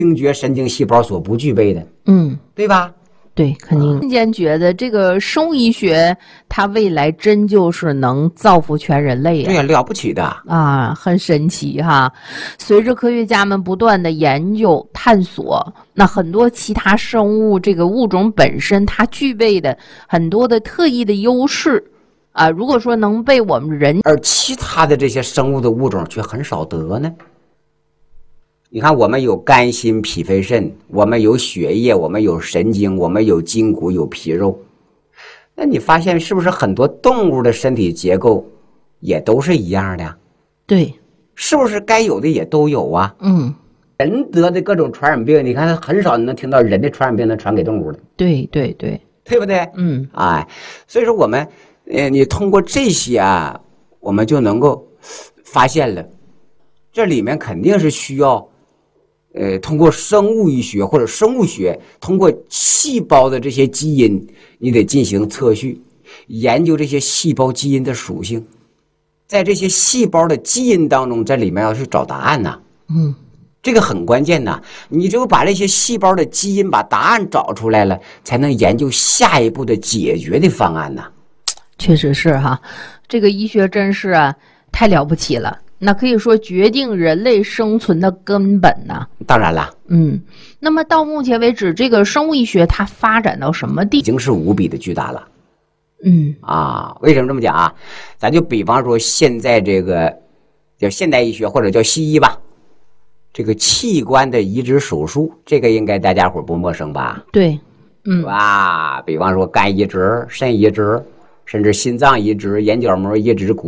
听觉神经细胞所不具备的，对吧？ 对，肯定。瞬间觉得这个生物医学，它未来真就是能造福全人类对呀，了不起的啊，很神奇哈！随着科学家们不断的研究探索，那很多其他生物这个物种本身它具备的很多的特异的优势啊，如果说能被我们人， 而其他的这些生物的物种却很少得呢。你看，我们有肝、心、脾、肺、肾，我们有血液，我们有神经，我们有筋骨，有皮肉。那你发现是不是很多动物的身体结构也都是一样的？ 对， 是不是该有的也都有啊？人得的各种传染病，你看很少能听到人的传染病能传给动物的。 对对对， 对不对？所以说我们，你通过这些啊，我们就能够发现了，这里面肯定是需要。通过生物医学或者生物学，通过细胞的这些基因，你得进行测序，研究这些细胞基因的属性，在这些细胞的基因当中，在里面要去找答案呐。这个很关键呐。你只有把这些细胞的基因把答案找出来了，才能研究下一步的解决的方案呐。 确实是哈，这个医学真是啊，太了不起了。那可以说决定人类生存的根本呢。 当然了， 那么到目前为止，这个生物医学它发展到什么地步？ 已经是无比的巨大了。为什么这么讲啊？咱就比方说现在这个叫现代医学或者叫西医吧，这个器官的移植手术，这个应该大家伙不陌生吧？ 对， 比方说肝移植、肾移植，甚至心脏移植、眼角膜移植、骨